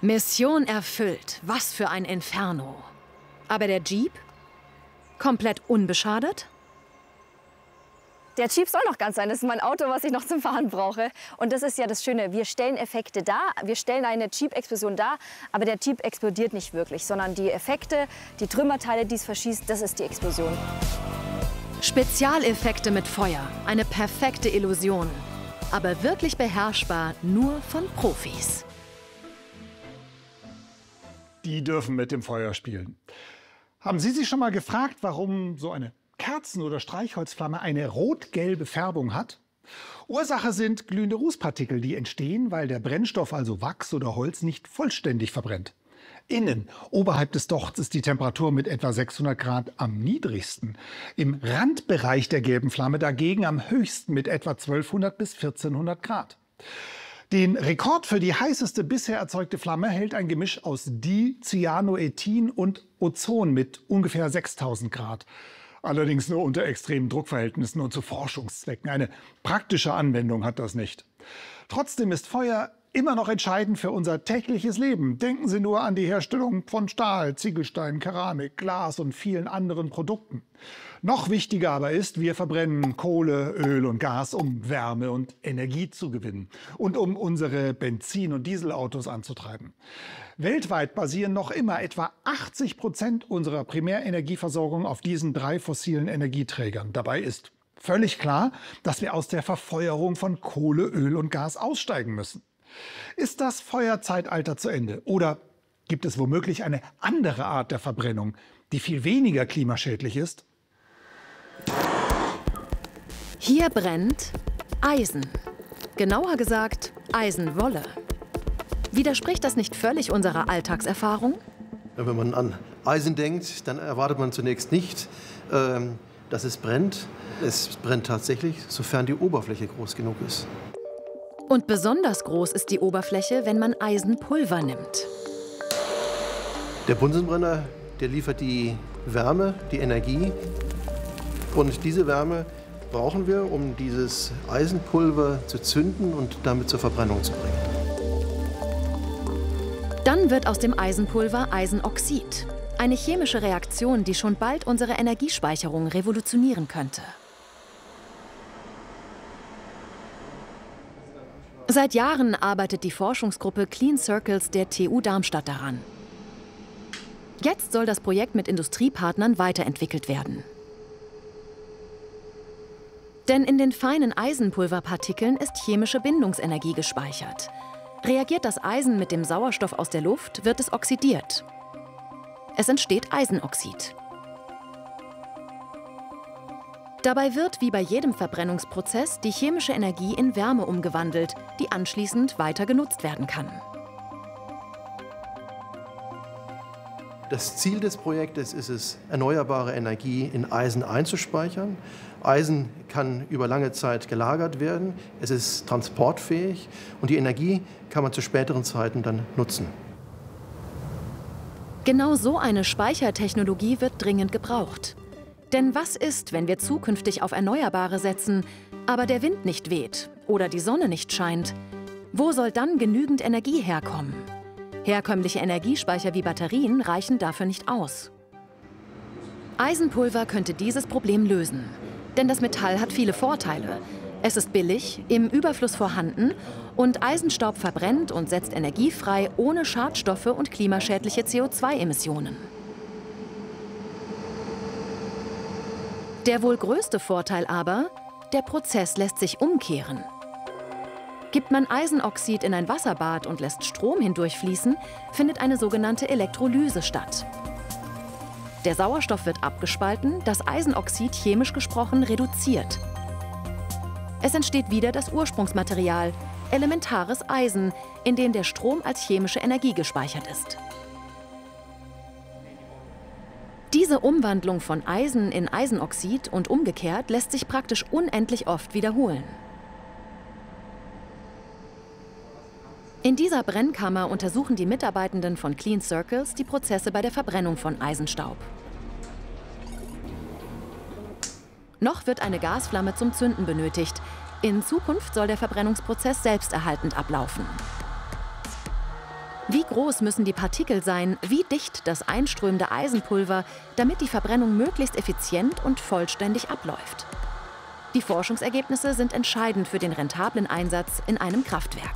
Mission erfüllt. Was für ein Inferno. Aber der Jeep? Komplett unbeschadet? Der Jeep soll noch ganz sein. Das ist mein Auto, was ich noch zum Fahren brauche. Und das ist ja das Schöne. Wir stellen Effekte dar. Wir stellen eine Jeep-Explosion dar. Aber der Jeep explodiert nicht wirklich, sondern die Effekte, die Trümmerteile, die es verschießt, das ist die Explosion. Spezialeffekte mit Feuer. Eine perfekte Illusion. Aber wirklich beherrschbar nur von Profis. Die dürfen mit dem Feuer spielen. Haben Sie sich schon mal gefragt, warum so eine Kerzen- oder Streichholzflamme eine rot-gelbe Färbung hat? Ursache sind glühende Rußpartikel, die entstehen, weil der Brennstoff, also Wachs oder Holz, nicht vollständig verbrennt. Innen, oberhalb des Dochts, ist die Temperatur mit etwa 600 Grad am niedrigsten. Im Randbereich der gelben Flamme dagegen am höchsten mit etwa 1200 bis 1400 Grad. Den Rekord für die heißeste bisher erzeugte Flamme hält ein Gemisch aus Dicyanoethin und Ozon mit ungefähr 6000 Grad. Allerdings nur unter extremen Druckverhältnissen und zu Forschungszwecken. Eine praktische Anwendung hat das nicht. Trotzdem ist Feuer immer noch entscheidend für unser tägliches Leben. Denken Sie nur an die Herstellung von Stahl, Ziegelstein, Keramik, Glas und vielen anderen Produkten. Noch wichtiger aber ist, wir verbrennen Kohle, Öl und Gas, um Wärme und Energie zu gewinnen und um unsere Benzin- und Dieselautos anzutreiben. Weltweit basieren noch immer etwa 80% unserer Primärenergieversorgung auf diesen 3 fossilen Energieträgern. Dabei ist völlig klar, dass wir aus der Verfeuerung von Kohle, Öl und Gas aussteigen müssen. Ist das Feuerzeitalter zu Ende? Oder gibt es womöglich eine andere Art der Verbrennung, die viel weniger klimaschädlich ist? Hier brennt Eisen. Genauer gesagt Eisenwolle. Widerspricht das nicht völlig unserer Alltagserfahrung? Wenn man an Eisen denkt, dann erwartet man zunächst nicht, dass es brennt. Es brennt tatsächlich, sofern die Oberfläche groß genug ist. Und besonders groß ist die Oberfläche, wenn man Eisenpulver nimmt. Der Bunsenbrenner, der liefert die Wärme, die Energie. Und diese Wärme brauchen wir, um dieses Eisenpulver zu zünden und damit zur Verbrennung zu bringen. Dann wird aus dem Eisenpulver Eisenoxid. Eine chemische Reaktion, die schon bald unsere Energiespeicherung revolutionieren könnte. Seit Jahren arbeitet die Forschungsgruppe Clean Circles der TU Darmstadt daran. Jetzt soll das Projekt mit Industriepartnern weiterentwickelt werden. Denn in den feinen Eisenpulverpartikeln ist chemische Bindungsenergie gespeichert. Reagiert das Eisen mit dem Sauerstoff aus der Luft, wird es oxidiert. Es entsteht Eisenoxid. Dabei wird, wie bei jedem Verbrennungsprozess, die chemische Energie in Wärme umgewandelt, die anschließend weiter genutzt werden kann. Das Ziel des Projektes ist es, erneuerbare Energie in Eisen einzuspeichern. Eisen kann über lange Zeit gelagert werden, es ist transportfähig und die Energie kann man zu späteren Zeiten dann nutzen. Genau so eine Speichertechnologie wird dringend gebraucht. Denn was ist, wenn wir zukünftig auf Erneuerbare setzen, aber der Wind nicht weht oder die Sonne nicht scheint? Wo soll dann genügend Energie herkommen? Herkömmliche Energiespeicher wie Batterien reichen dafür nicht aus. Eisenpulver könnte dieses Problem lösen. Denn das Metall hat viele Vorteile. Es ist billig, im Überfluss vorhanden und Eisenstaub verbrennt und setzt Energie frei ohne Schadstoffe und klimaschädliche CO2-Emissionen. Der wohl größte Vorteil aber, der Prozess lässt sich umkehren. Gibt man Eisenoxid in ein Wasserbad und lässt Strom hindurchfließen, findet eine sogenannte Elektrolyse statt. Der Sauerstoff wird abgespalten, das Eisenoxid chemisch gesprochen reduziert. Es entsteht wieder das Ursprungsmaterial, elementares Eisen, in dem der Strom als chemische Energie gespeichert ist. Diese Umwandlung von Eisen in Eisenoxid und umgekehrt lässt sich praktisch unendlich oft wiederholen. In dieser Brennkammer untersuchen die Mitarbeitenden von Clean Circles die Prozesse bei der Verbrennung von Eisenstaub. Noch wird eine Gasflamme zum Zünden benötigt. In Zukunft soll der Verbrennungsprozess selbsterhaltend ablaufen. Wie groß müssen die Partikel sein, wie dicht das einströmende Eisenpulver, damit die Verbrennung möglichst effizient und vollständig abläuft? Die Forschungsergebnisse sind entscheidend für den rentablen Einsatz in einem Kraftwerk.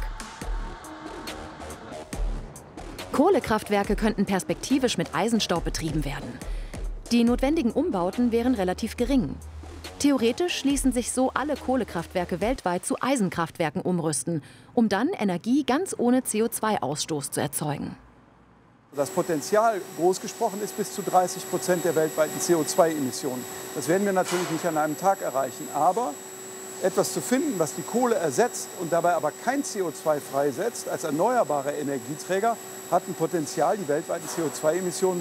Kohlekraftwerke könnten perspektivisch mit Eisenstaub betrieben werden. Die notwendigen Umbauten wären relativ gering. Theoretisch ließen sich so alle Kohlekraftwerke weltweit zu Eisenkraftwerken umrüsten, um dann Energie ganz ohne CO2-Ausstoß zu erzeugen. Das Potenzial, groß gesprochen, ist bis zu 30% der weltweiten CO2-Emissionen. Das werden wir natürlich nicht an einem Tag erreichen. Aber etwas zu finden, was die Kohle ersetzt und dabei aber kein CO2 freisetzt als erneuerbarer Energieträger, hat ein Potenzial, die weltweiten CO2-Emissionen